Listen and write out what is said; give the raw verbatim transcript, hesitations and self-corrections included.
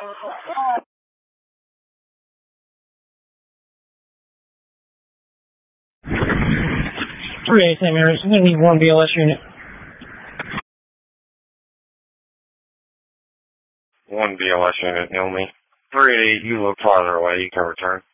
three eight, Saint Mary's. I need one B L S unit. One B L S unit, Naomi. three eight, you look farther away. You can return.